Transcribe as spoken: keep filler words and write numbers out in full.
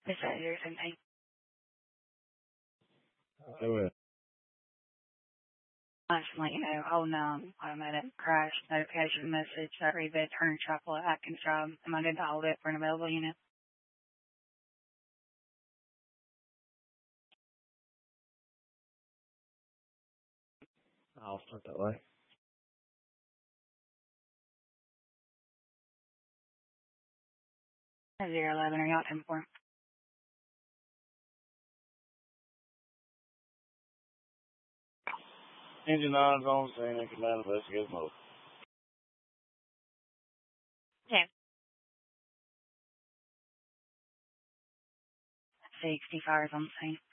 This is your something. I will. Constantly, you know, oh no, automatic crash notification message that reads that Turner Chapel at Atkins job. Am I good to hold it for an available unit? I'll start that way. Zero eleven, are you out ten four? Engine nine is on scene and command investigate mode. Yeah. Sixty fires on the scene.